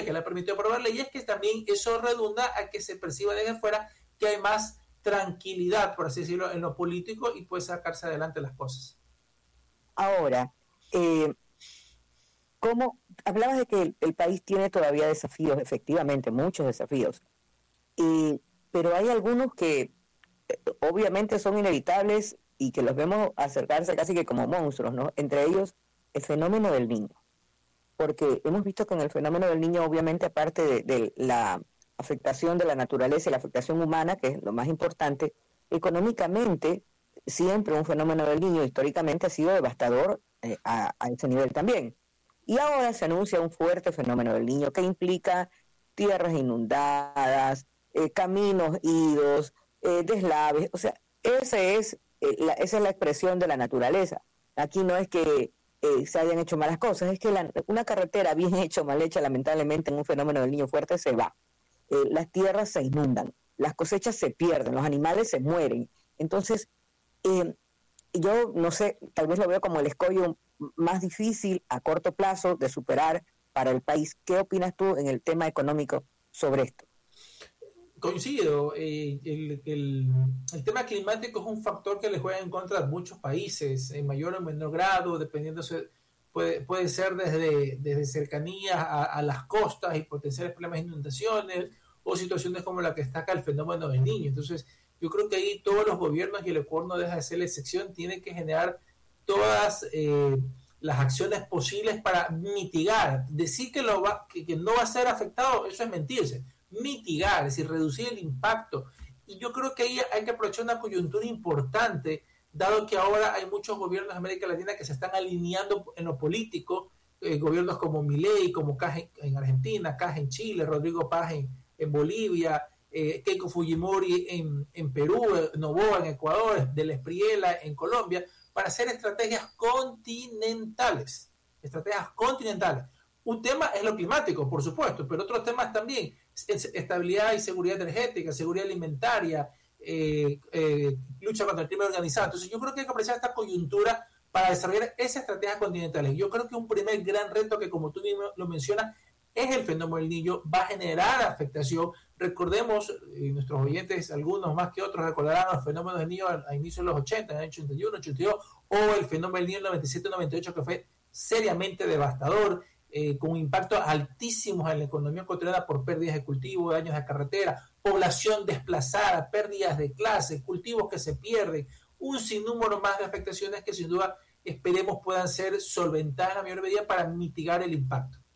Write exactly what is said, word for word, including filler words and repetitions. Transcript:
que le ha permitido aprobar leyes, que también eso redunda a que se perciba desde afuera que hay más tranquilidad, por así decirlo, en lo político y puede sacarse adelante las cosas. Ahora, eh, ¿cómo? Hablabas de que el, el país tiene todavía desafíos, efectivamente, muchos desafíos, y, pero hay algunos que eh, obviamente son inevitables y que los vemos acercarse casi que como monstruos, ¿no? Entre ellos, el fenómeno del niño. Porque hemos visto que en el fenómeno del niño, obviamente, aparte de, de la afectación de la naturaleza y la afectación humana, que es lo más importante, económicamente, siempre un fenómeno del niño históricamente ha sido devastador eh, a, a ese nivel también. Y ahora se anuncia un fuerte fenómeno del niño que implica tierras inundadas, eh, caminos idos, eh, deslaves, o sea, ese es, eh, la, esa es la expresión de la naturaleza. Aquí no es que eh, se hayan hecho malas cosas, es que la, una carretera bien hecha o mal hecha, lamentablemente en un fenómeno del niño fuerte se va. Eh, las tierras se inundan, las cosechas se pierden, los animales se mueren. Entonces, eh, yo no sé, tal vez lo veo como el escollo más difícil a corto plazo de superar para el país. ¿Qué opinas tú en el tema económico sobre esto? Coincido, eh, el, el, el tema climático es un factor que le juega en contra a muchos países, en mayor o menor grado, dependiendo, puede, puede ser desde, desde cercanías a, a las costas y potenciales problemas de inundaciones, o situaciones como la que destaca el fenómeno del niño. Entonces, yo creo que ahí todos los gobiernos, y el Ecuador no deja de ser la excepción, tienen que generar todas eh, las acciones posibles para mitigar. Decir que, lo va, que, que no va a ser afectado, eso es mentirse. Mitigar, es decir, reducir el impacto. Y yo creo que ahí hay que aprovechar una coyuntura importante, dado que ahora hay muchos gobiernos de América Latina que se están alineando en lo político, eh, gobiernos como Milei, como K G en Argentina, K G en Chile, Rodrigo Paz en, en Bolivia, eh, Keiko Fujimori en, en Perú, Noboa en Ecuador, Del Espriella en Colombia, para hacer estrategias continentales, estrategias continentales. Un tema es lo climático, por supuesto, pero otros temas también, estabilidad y seguridad energética, seguridad alimentaria, eh, eh, lucha contra el crimen organizado. Entonces yo creo que hay que aprovechar esta coyuntura para desarrollar esas estrategias continentales. Yo creo que un primer gran reto que, como tú mismo lo mencionas, es el fenómeno del niño, va a generar afectación. Recordemos, y nuestros oyentes, algunos más que otros, recordarán los fenómenos del niño a, a inicios de los ochenta, en el ochenta y uno, ochenta y dos, o el fenómeno del niño en noventa y siete noventa y ocho, que fue seriamente devastador, eh, con impactos altísimos en la economía ecuatoriana por pérdidas de cultivo, daños de carretera, población desplazada, pérdidas de clases, cultivos que se pierden, un sinnúmero más de afectaciones que sin duda esperemos puedan ser solventadas en la mayor medida para mitigar el impacto.